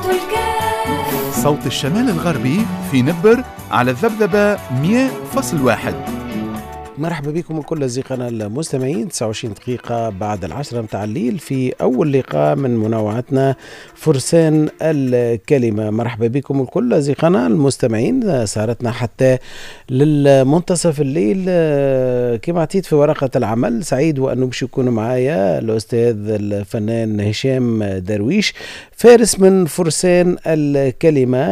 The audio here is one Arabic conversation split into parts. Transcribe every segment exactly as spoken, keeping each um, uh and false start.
صوت الشمال الغربي في نبر على الذبذبة مية فاصلة واحد. مرحبا بكم كل أصدقائنا المستمعين. تسعة وعشرين دقيقة بعد العشرة متاع الليل في أول لقاء من منوعاتنا فرسان الكلمة. مرحبا بكم الكل أصدقائنا المستمعين، سهرتنا حتى للمنتصف الليل كما عطيت في ورقة العمل. سعيد وأنه باش يكونوا معايا الأستاذ الفنان هشام درويش، فارس من فرسان الكلمة،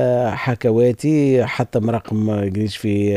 حكواتي حتى رقم قريش في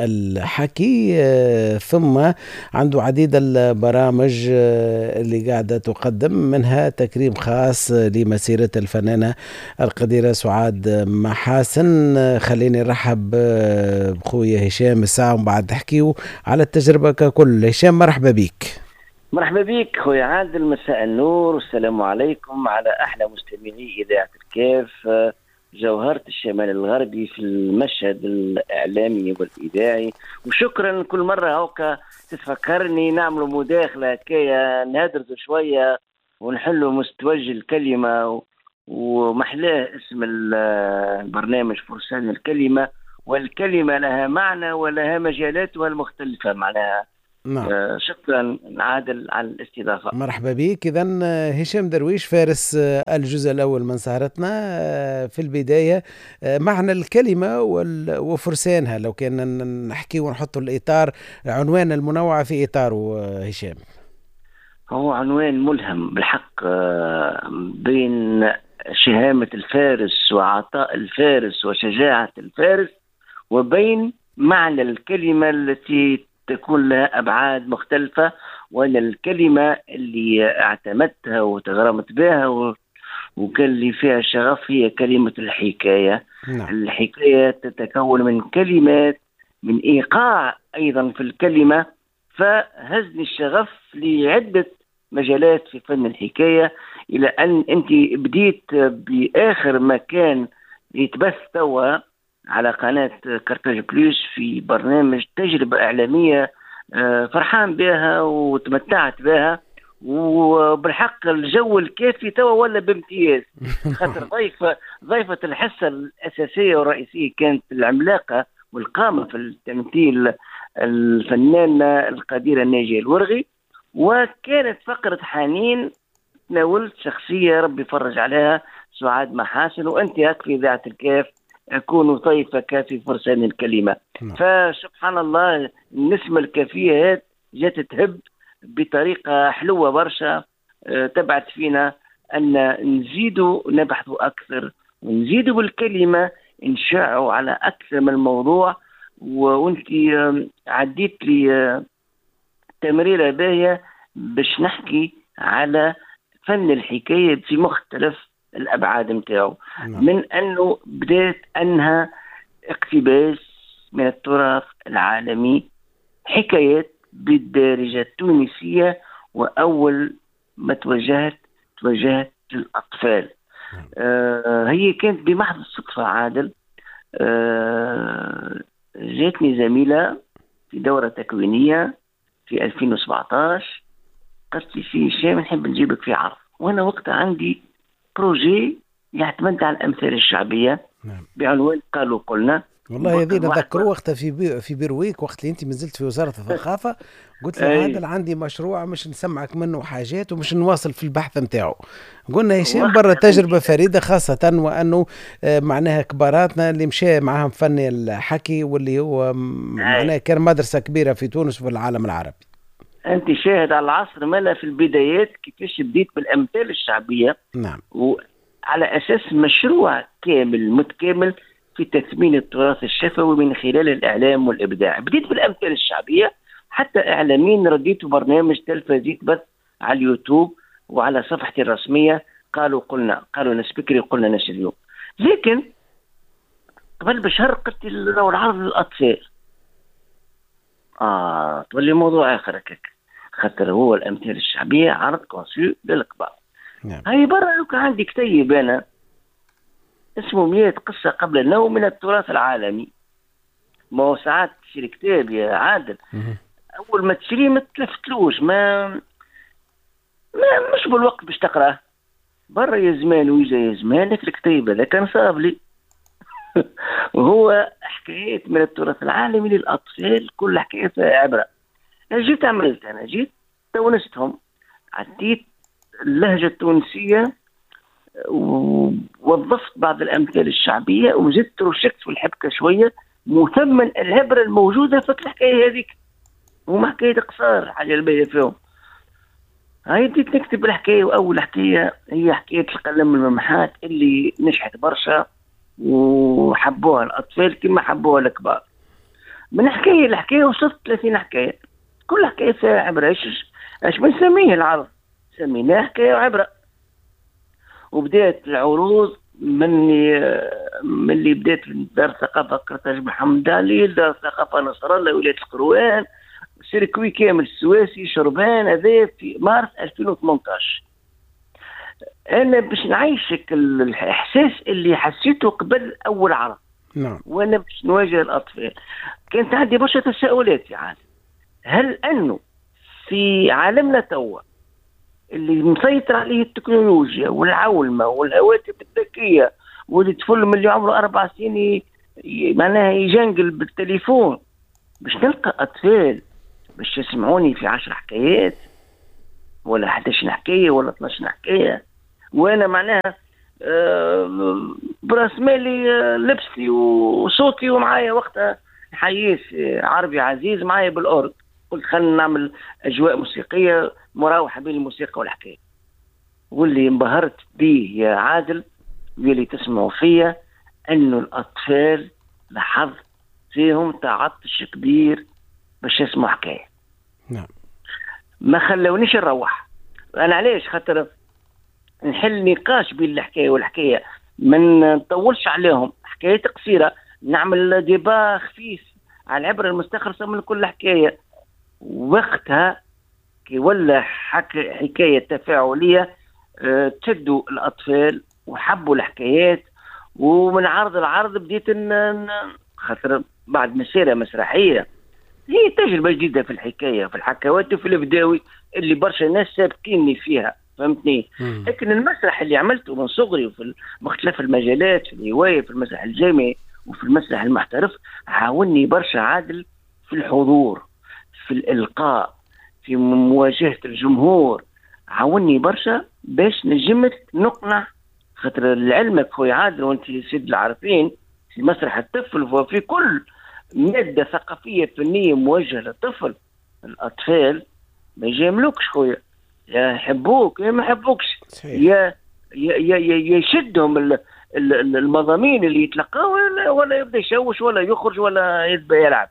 الحكي، ثم عنده عديد البرامج اللي قاعدة تقدم، منها تكريم خاص لمسيرة الفنانة القديرة سعاد محاسن. خليني نرحب بخويا هشام الساعة ومن بعد نحكيو على التجربة ككل. هشام مرحبا بك. مرحبا بك خويا عادل، مساء النور والسلام عليكم على أحلى مستمعي إذاعة الكاف، جوهرة الشمال الغربي في المشهد الإعلامي والإذاعي. وشكرا كل مرة هوكا تتفكرني نعملوا مداخلة كي نهدرز شوية ونحلوا مستوجه الكلمة، ومحلاه اسم البرنامج فرسان الكلمة، والكلمة لها معنى ولها مجالاتها المختلفة معناها. نعم. آه شكرا عادل على الاستضافة. مرحبا بك. إذا هشام درويش فارس الجزء الأول من سهرتنا. في البداية معنى الكلمة وفرسانها، لو كان نحكي ونحط الإطار، عنوان المنوعة في إطاره هشام. هو عنوان ملهم بالحق، بين شهامة الفارس وعطاء الفارس وشجاعة الفارس، وبين معنى الكلمة التي تكون لها أبعاد مختلفة، وأن الكلمة اللي اعتمدتها وتغرمت بها وكان لي فيها شغف هي كلمة الحكاية. نعم. الحكاية تتكون من كلمات، من إيقاع أيضا في الكلمة، فهزني الشغف لعدة مجالات في فن الحكاية، إلى أن أنت بديت بآخر مكان يتبث توا على قناة كارتاج بلوس في برنامج تجربة إعلامية فرحان بها وتمتعت بها، وبالحق الجو الكافي توا ولا بامتياز. خاطر ضيفة ضيفة الحصة الأساسية والرئيسية كانت العملاقة والقامة في التمثيل الفنانة القديرة ناجية الورغي، وكانت فقرة حنين تناولت شخصية ربي يفرج عليها سعاد محاسن، وأنت هك في إذاعة الكاف أكون ضيفك في فرسان الكلمة. نعم. فسبحان الله النسمة الكافية هات جات تهب بطريقة حلوة برشا، تبعت فينا أن نزيدوا نبحثوا أكثر ونزيدوا بالكلمة، نشعوا على أكثر من موضوع. وانت عديت لي تمريرة باهية باش نحكي على فن الحكاية في مختلف الأبعاد متاعه. نعم. من أنه بدأت أنها اقتباس من التراث العالمي، حكايات بالدارجة التونسية، وأول ما توجهت توجهت للأطفال. نعم. آه هي كانت بمحض الصدفة عادل، آه جاتني زميلة في دورة تكوينية في ألفين وسبعة عشر، قالت لي في هشام نحب نجيبك في عرض، وأنا وقتها عندي بروجي يعتمد على الأمثال الشعبية. نعم. بعنوان قالوا قلنا. والله هذه نذكروا وقتها في بي في بيرويك، وقت اللي انت مازلت في وزارة الثقافة، قلت لي عادل عندي مشروع مش نسمعك منه حاجات ومش نواصل في البحث نتاعو. قلنا هشام برا تجربة فريدة، خاصة وأنه معناها كباراتنا اللي مشى معهم فني الحكي، واللي هو معناها كان مدرسة كبيرة في تونس وفي العالم العربي. أنت شاهد على العصر مالا في البدايات كيفاش بديت بالأمثال الشعبية. نعم. وعلى أساس مشروع كامل متكامل في تثمين التراث الشفوي من خلال الإعلام والإبداع. بديت بالأمثال الشعبية، حتى إعلاميا رديت برنامج تلفزيوني بث على اليوتيوب وعلى صفحتي الرسمية قالوا قلنا، قالوا ناس بكري قلنا ناس اليوم. لكن قبل بشهر قلت لو العرض للأطفال آه تولي موضوع آخر هكاك، خاطر هو الأمثال الشعبية عرض كونسيو للكبار. نعم. هاي برا لو كان عندي كتيب أنا اسمه مئة قصة قبل النوم من التراث العالمي. ما هو ساعات تشتري كتاب يا عادل، أول ما تشتريه ما تلفتلوش، ما ما مش بالوقت باش تقرأه. برا يا زمان ويجا يا زمان في الكتيب هذا كان صاب لي. وهو حكايات من التراث العالمي للأطفال، كل حكاية فيها عبرة. أنا جيت عملت أنا جيت تونستهم، عديت اللهجة التونسية ووظفت بعض الأمثال الشعبية وزدت رشقت في الحبكة شوية، مثمن العبرة الموجودة في الحكاية هذيك. وما حكاية قصار حاجة الباقية فيهم. هاي بديت نكتب الحكاية، وأول حكاية هي حكاية القلم الممحات اللي نجحت برشا وحبوها الأطفال كما حبوها الكبار. من حكاية لحكاية وصلت ثلاثين حكاية، كل حكاية فيها عبرة. ايش ايش بنسميه العرض؟ سميناه حكاية وعبرة. وبدأت العروض من من اللي بدأت دار ثقافة قرطاج محمد علي، دار ثقافة نصر الله ولاية القروان، سيركوي كامل السواسي شربان، هذا في مارس ألفين وثمانية عشر. انا باش نعيشك الاحساس اللي حسيته قبل اول عرض. نعم. وانا باش نواجه الاطفال كانت عندي برشا تساؤلات. يعني هل انه في عالمنا توا اللي مسيطر عليه التكنولوجيا والعولمه والهواتف الذكيه، واللي طفل من اللي عمره اربع سنين معناها يجنقل بالتليفون، باش نلقى اطفال باش يسمعوني في عشر حكايات ولا احد عشر حكايه ولا اثني عشر حكايه، وانا معناها أه براس مالي أه لبسي وصوتي ومعايا وقتها حييس عربي عزيز معايا بالأورج. قلت خلينا نعمل أجواء موسيقية مراوحة بين الموسيقى والحكاية. واللي انبهرت به يا عادل واللي تسمعوا فيا أنه الأطفال لاحظت فيهم تعطش كبير باش يسمعوا حكاية. نعم. ما خلونيش نروح. أنا علاش؟ خاطر نحل نقاش بين الحكاية والحكاية، ما نطولش عليهم، حكايات قصيرة، نعمل ديبا خفيف على العبرة المستخلصة من كل حكاية. وقتها كي ولا حك... حكاية تفاعلية أه... تشدوا الأطفال وحبوا الحكايات. ومن عرض العرض بديت ن... خاطر بعد مسيرة مسرحية هي تجربة جديدة في الحكاية في الحكاوات وفي البداوي اللي برشا ناس سابقيني فيها، فهمتني؟ لكن المسرح اللي عملته من صغري وفي مختلف المجالات، في الهواية، في المسرح الجامعي وفي المسرح المحترف، عاوني برشا عادل في الحضور، في الإلقاء، في مواجهة الجمهور. عاوني برشا باش نجمت نقنع. خاطر لعلمك خويا عادل وانت سيد العارفين في مسرح الطفل وفي كل مادة ثقافية فنية موجهة للطفل، الأطفال ما يجاملوكش خويا، يا يحبوك يا ما يحبوكش، يا يا يا يشدهم المضامين اللي يتلقاه ولا, ولا يبدا يشوش ولا يخرج ولا يبدا يلعب.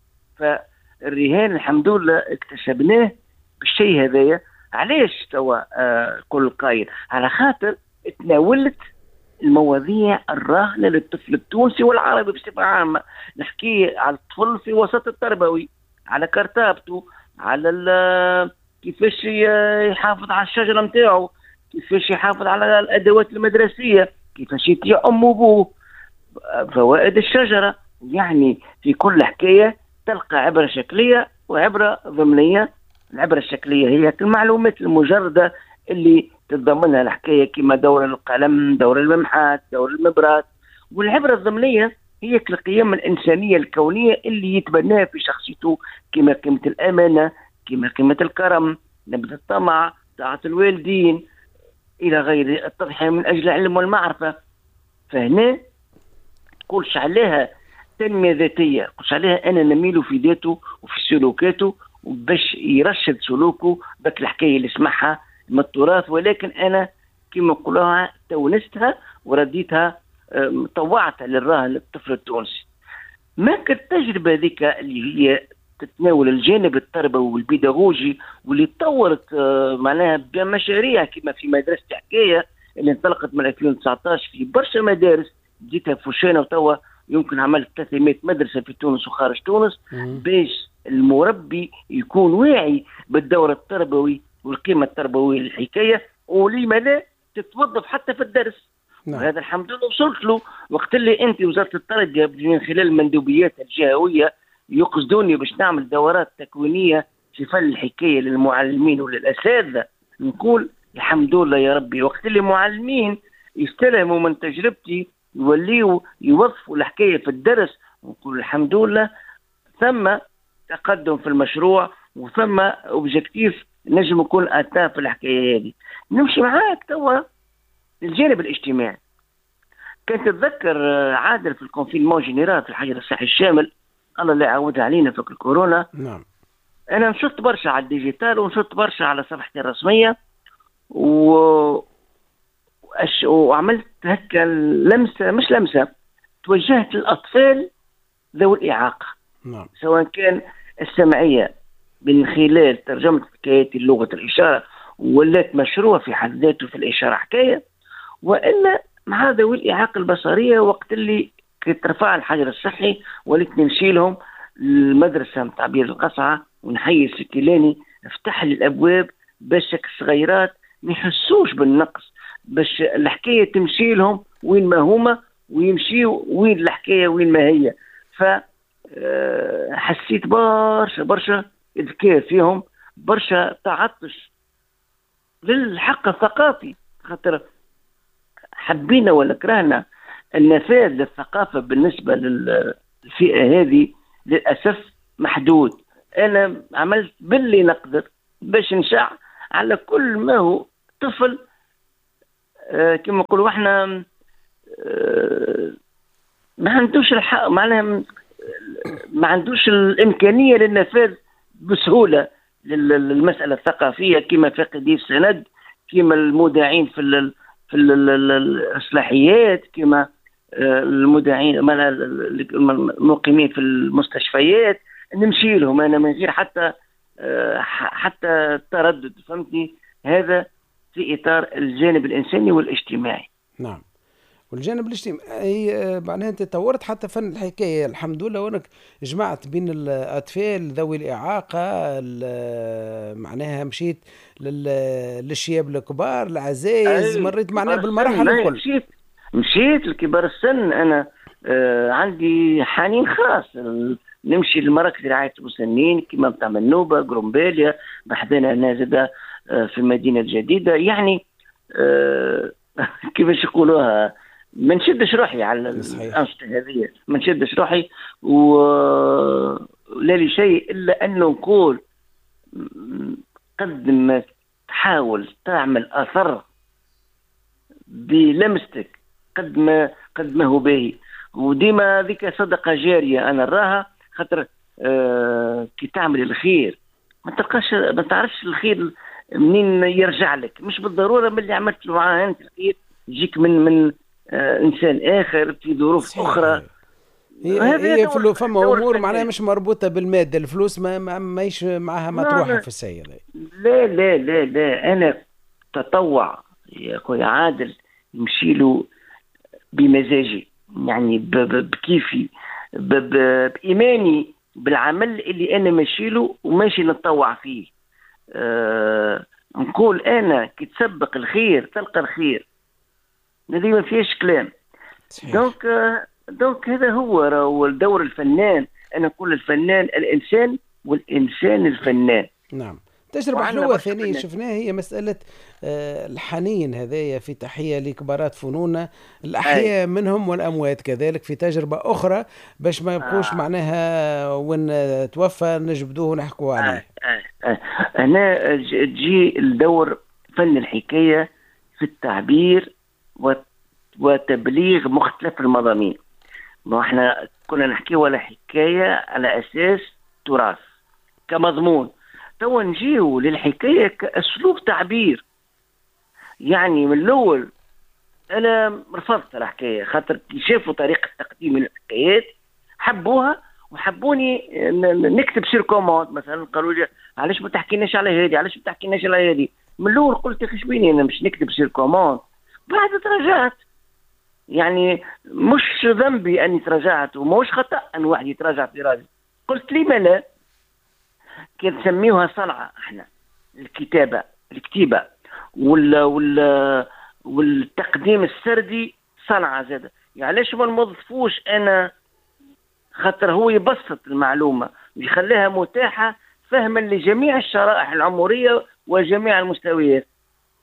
فالرهان الحمد لله اكتسبناه بالشيء هذايا. علاش توا آه كل قايل؟ على خاطر تناولت المواضيع الراهنه للطفل التونسي والعربي بصفه عامه. نحكي على الطفل في وسط التربوي، على كرتابته، على كيفاش يحافظ على الشجره نتاعو، كيفاش يحافظ على الادوات المدرسيه، كيفاش يطيع ام وابوه، فوائد الشجره. يعني في كل حكايه تلقى عبره شكليه وعبره ضمنيه. العبره الشكليه هي المعلومات المجرده اللي تتضمنها الحكايه كما دور القلم، دور الممحات، دور المبرات. والعبره الضمنيه هي القيم الانسانيه الكونيه اللي يتبناها في شخصيته، كما قيمه الامانه، كما قيمه الكرم، نبذ الطمع، طاعه الوالدين الى غير التضحيه من اجل العلم والمعرفه. فهنا تقولش عليها تنميه ذاتيه، تقولش عليها انا نميله في ذاته وفي سلوكاته باش يرشد سلوكه بك الحكايه اللي سمعها من التراث، ولكن انا كما نقولوها تونستها ورديتها طوعتها للراهن للطفل التونسي. ما كانت التجربه ذيك اللي هي تتناول الجانب التربوي والبيداغوجي واللي تطورت معناها بمشاريع كما في مدرسه حكايه اللي انطلقت من ألفين وتسعة عشر في برشا مدارس، بديتها في فوشانه وتوا يمكن عملت ثلاثمائة مدرسه في تونس وخارج تونس، باش المربي يكون واعي بالدور التربوي والقيمه التربويه للحكايه، ولما لا تتوظف حتى في الدرس. نعم. وهذا الحمد لله وصلت له. وقت اللي انت وزاره التربيه من خلال المندوبيات الجهويه يقصدوني باش نعمل دورات تكوينيه في فن الحكايه للمعلمين وللاساتذه، نقول الحمد لله يا ربي. وقت اللي معلمين يستلهموا من تجربتي يوليوا يوظفوا الحكايه في الدرس، ونقول الحمد لله ثم تقدم في المشروع وثم اوبجيكتيف نجم يكون اتاه في الحكايه هذه. نمشي معاك توا الجانب الاجتماعي. كنت تتذكر عادل في الكونفينمون جينيرال في الحجر الصحي الشامل، الله لا يعاودها علينا في الكورونا. نعم. انا نشط برشا على الديجيتال ونشط برشا على صفحتي الرسميه و... وأش... وعملت هكا لمسه، مش لمسه، توجهت للاطفال ذوي الاعاقه. نعم. سواء كان السمعيه من خلال ترجمه حكايات لغه الاشاره ولات مشروع في حد ذاته في الاشاره حكايه، والا مع ذوي الاعاقه البصريه وقت اللي كنت رفع الحجر الصحي وليت نمشي لهم المدرسه نتاع بير القصعه ونحيي السكيلاني افتح لي الابواب باش الصغيرات ما يحسوش بالنقص، باش الحكايه تمشي لهم وين ما هما ويمشيوا وين الحكايه وين ما هي. ف حسيت برشا برشا اذكار فيهم، برشا تعطش للحق الثقافي، خاطر حبينا ولا كرهنا النفاذ للثقافه بالنسبه للفئه هذه للاسف محدود. انا عملت باللي نقدر باش نشع على كل ما هو طفل، آه كما نقولوا احنا آه ما عندوش الحق، معناها ما عندوش الامكانيه للنفاذ بسهوله للمساله الثقافيه، كما فاقدي السند، كما المودعين في ال في ال الاصلاحيات، كما المودعين المقيمين في المستشفيات، نمشي لهم انا من غير حتى حتى تردد، فهمتني؟ هذا في اطار الجانب الانساني والاجتماعي. نعم. والجانب الاجتماعي معناها انت طورت حتى فن الحكايه الحمد لله، وانك جمعت بين الاطفال ذوي الاعاقه، معناها مشيت للشياب الكبار العزايز، مريت معناها بالمراحل الكل. مشيت مشيت لكبار السن. انا آه عندي حنين خاص نمشي لمراكز رعايه المسنين كما بتاع منوبه قرنباليا بحذنا هنا زاده آه في المدينه الجديده، يعني آه كيفاش يقولوها، ما نشدش روحي على الأنشطة هذه، ما نشدش روحي ولا لشيء إلا أنه نقول قد ما تحاول تعمل أثر بلمستك قد ما قد ما هو باهي، وديما ذيك صدقة جارية أنا نراها، خاطر آه كي تعمل الخير ما تلقاش ما تعرفش الخير منين يرجع لك، مش بالضرورة من اللي عملت معاه أنت الخير يجيك من من آه انسان اخر في ظروف صحيح. اخرى هي, هي فما امور معناها مش مربوطه بالماده، الفلوس ما ما ماهيش معها ما تروح في السير. لا لا لا لا انا تطوع يا اخويا عادل يمشي له بمزاجي، يعني بكيفي بايماني بالعمل اللي انا ماشي له وماشي نتطوع فيه. أه نقول انا كي تسبق الخير تلقى الخير، هذه ما فيهاش كلام. دونك دونك هذا هو هو الدور الفنان. انا نقول الفنان الانسان والانسان الفنان. نعم. تجربة حلوة ثانية شفناها هي مسألة آه الحنين هذايا في تحية لكبارات فنوننا الأحياء منهم والأموات كذلك، في تجربة أخرى باش ما يبقوش آه. معناها وين توفى نجبدوه ونحكوا عليه. آه. آه. أنا تجي الدور فن الحكاية في التعبير وتبليغ مختلف المضامين. ما احنا كنا نحكي ولا حكاية على أساس تراث كمضمون، تو نجيو للحكاية كأسلوب تعبير. يعني من الأول أنا رفضت الحكاية خاطر شافوا طريقة تقديم الحكايات حبوها وحبوني نكتب سير كوموند مثلا، قالوا لي علاش ما تحكيناش على هذه، علاش ما تحكيناش على هذه. من الأول قلت خش بيني أنا مش نكتب سير كوموند، بعد تراجعت. يعني مش ذنبي أني تراجعت ومش خطأ أن واحد يتراجع في راجل. قلت لي ما لا، كي نسميوها صنعة احنا الكتابة الكتيبة وال وال والتقديم السردي صنعة زادة. يعني ليش ما نوظفوش أنا، خاطر هو يبسط المعلومة ويخليها متاحة فهما لجميع الشرائح العمرية وجميع المستويات.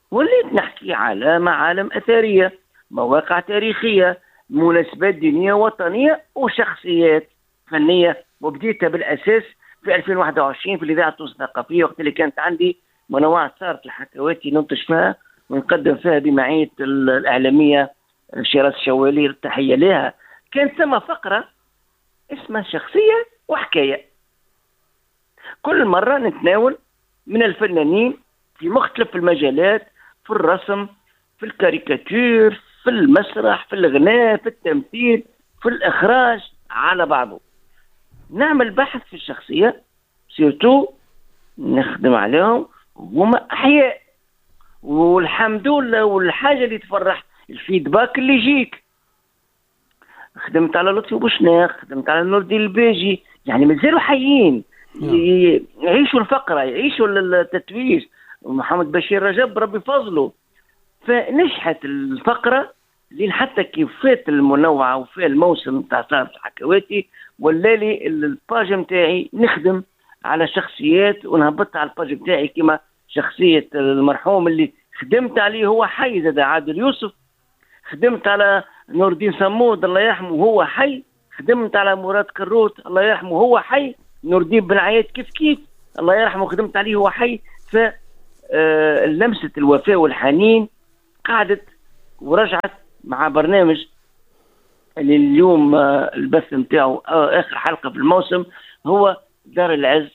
وليت نحكي على معالم أثرية، مواقع تاريخية، مناسبات دينية وطنية وشخصيات فنية. وبديتها بالأساس في ألفين وواحد وعشرين في الإذاعة التونسية الثقافية، وقت اللي كانت عندي منوعة صارت الحكواتي ننتج فيها ونقدم فيها بمعية الإعلامية شيراز الشوالي، التحية لها. كان ثم فقرة اسمها شخصية وحكاية، كل مرة نتناول من الفنانين في مختلف المجالات، في الرسم، في الكاريكاتير، في المسرح، في الغناء، في التمثيل، في الإخراج، على بعضه. نعمل بحث في الشخصية، سيرتو نخدم عليهم وهما أحياء. والحمد لله، والحاجة اللي تفرح الفيدباك اللي يجيك. خدمت على لطفي بوشناق، خدمت على نور الدين الباجي، يعني مازالوا حيين يعيشوا الفقرة، يعيشوا التتويج. محمد بشير رجب ربي فضله. فنجحت الفقرة لين حتى كيف فات المنوعة وفات الموسم تاع صارت الحكواتي، والليلي الباج نتاعي نخدم على شخصيات ونهبط على الباج نتاعي كما شخصية المرحوم اللي خدمت عليه هو حي، زاد عادل يوسف. خدمت على نور الدين صمود الله يرحمه وهو حي. خدمت على مراد كروت الله يرحمه وهو حي. نور الدين بن عياد كيف كيف الله يرحمه خدمت عليه وهو حي. ف لمسة الوفاء والحنين قعدت ورجعت مع برنامج اللي اليوم البث نتاعو آخر حلقة في الموسم هو دار العز.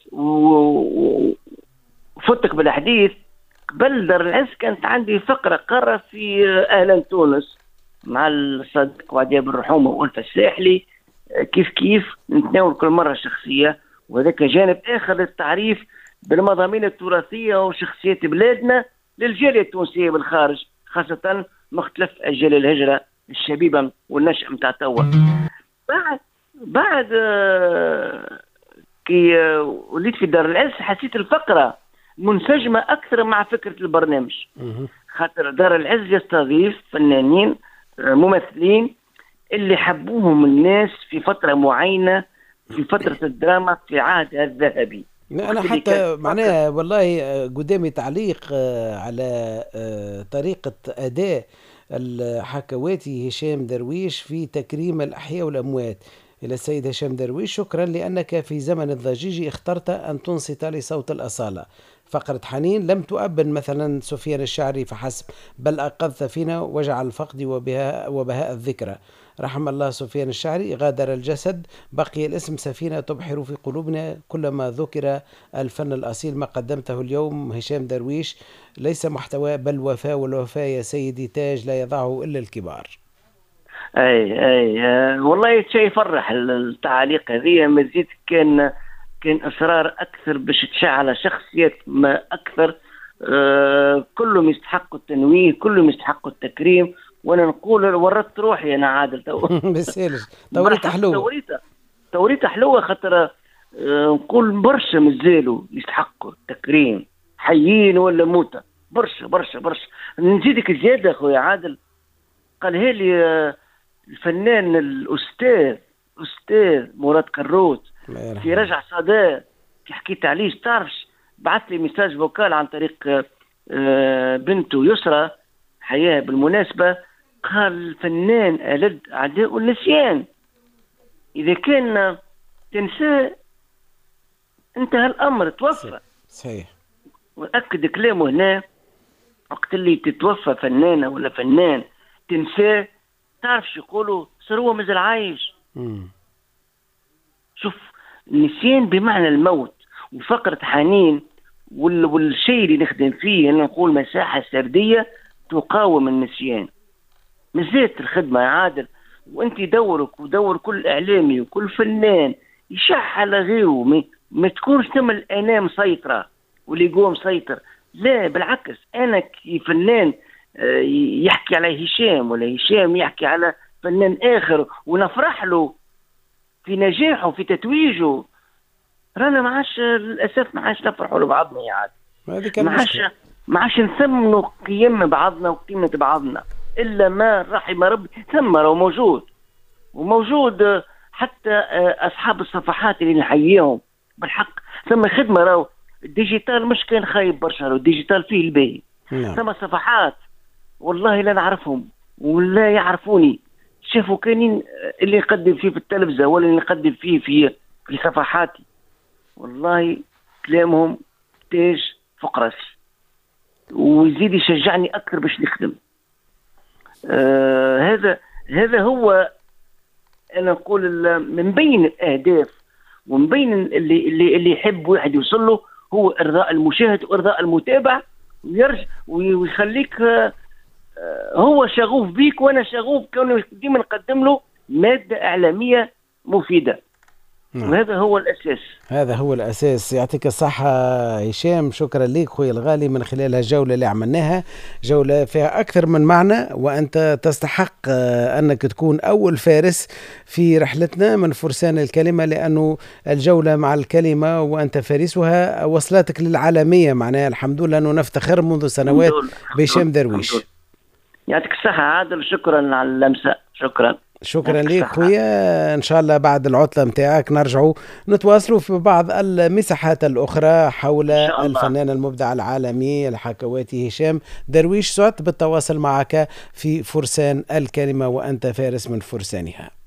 وفتك بالحديث قبل دار العز كانت عندي فقرة قارة في أهلا تونس مع الصديق وعدي بالرحومة وألفة الساحلي. كيف كيف نتناول كل مرة شخصية، وذاك جانب آخر للتعريف بالمضامين التراثية وشخصيات بلادنا للجالية التونسية بالخارج، خاصة مختلف أجيال الهجرة الشبيبة والنشأة متاع توا. بعد بعد كي وليت في دار العز حسيت الفقرة منسجمة أكثر مع فكرة البرنامج، خاطر دار العز يستضيف فنانين ممثلين اللي حبوهم الناس في فترة معينة في فترة الدراما في عهدها الذهبي. أنا حتى معناها والله قدامي تعليق على طريقة أداء الحكواتي هشام درويش في تكريم الأحياء والأموات. إلى السيد هشام درويش: شكرا لأنك في زمن الضجيج اخترت أن تنصت لصوت الأصالة. فقرة حنين لم تؤبن مثلا سفيان الشعري فحسب، بل أيقظت فينا وجع الفقد وبهاء, وبهاء الذكرى. رحم الله سفيان الشعري، غادر الجسد، بقي الاسم سفينة تبحر في قلوبنا كلما ذكر الفن الأصيل. ما قدمته اليوم هشام درويش ليس محتوى بل وفاء، والوفاء يا سيدي تاج لا يضعه إلا الكبار. أي أي آه والله شيء يفرح التعاليق هذه. مزيد كان كان إصرار أكثر باش تشعل شخصيات ما أكثر. آه كلهم يستحقوا التنويه، كلهم يستحقوا التكريم. وانا نقول ورطت روحي انا عادل تو بسالش توريته حلوه، توريته توريته حلوه خاطر آه نقول برشا مازالوا يستحقوا التكريم، حيين ولا موتى، برشا برشا برشا. نزيدك زياده اخويا عادل، قالها لي آه الفنان الاستاذ استاذ مراد كروت في رجع صدى كي حكيت عليه، تعرفش بعث لي ميساج فوكال عن طريق آه بنته يسرى حياة بالمناسبة. قال الفنان ألد أعداء النسيان، إذا كان تنساه انتهى الأمر، توفى. صحيح. وأكد كلامه هنا، وقت اللي تتوفى فنانة ولا فنان تنساه، تعرفش يقولوا صار هو مازال عايش. مم. شوف، النسيان بمعنى الموت. وفقرة حنين وال... والشيء اللي نخدم فيه أنا نقول مساحة سردية تقاوم النسيان. مزيت الخدمة يا عادل، وانت دورك ودور كل اعلامي وكل فنان يشح على غيره، ما, ما تكونش ثم الانا مسيطرة واللي يقوم مسيطر. لا بالعكس، انا كي فنان يحكي على هشام ولا هشام يحكي على فنان اخر ونفرح له في نجاحه في تتويجه، رانا ما عادش للاسف ما عادش نفرحوا لبعضنا يا عادل. ما عادش ما عادش نثمنوا قيم بعضنا وقيمة بعضنا إلا ما رحم ربي. ثم راهو موجود وموجود حتى أصحاب الصفحات اللي نحييهم بالحق. ثم خدمة راهو الديجيتال مش كان خايب برشا، راهو الديجيتال فيه الباهي. نعم. ثم صفحات والله لا نعرفهم ولا يعرفوني، شافوا كاينين اللي نقدم فيه في التلفزة ولا اللي نقدم فيه في في صفحاتي، والله كلامهم تاج فوق راسي ويزيد يشجعني أكثر باش نخدم. آه هذا هذا هو أنا نقول من بين الأهداف ومن بين اللي اللي اللي يحب واحد يوصل له هو إرضاء المشاهد وإرضاء المتابع، ويرجع ويخليك آه هو شغوف بيك وأنا شغوف كونه ديما نقدم له مادة إعلامية مفيدة. نعم. وهذا هو الأساس. هذا هو الأساس. يعطيك الصحة هشام، شكرا لك خوي الغالي من خلال هالجولة اللي عملناها، جولة فيها أكثر من معنى، وأنت تستحق أنك تكون أول فارس في رحلتنا من فرسان الكلمة، لأنه الجولة مع الكلمة وأنت فارسها وصلتك للعالمية، معناها الحمد لله أنه نفتخر منذ سنوات بهشام درويش. يعطيك الصحة عادل، شكرا على اللمسة. شكرا شكرا لك خويا. ان شاء الله بعد العطلة متاعك نرجعوا نتواصلوا في بعض المساحات الاخرى حول الفنان المبدع العالمي الحكواتي هشام درويش. سعدت بالتواصل معك في فرسان الكلمة وانت فارس من فرسانها.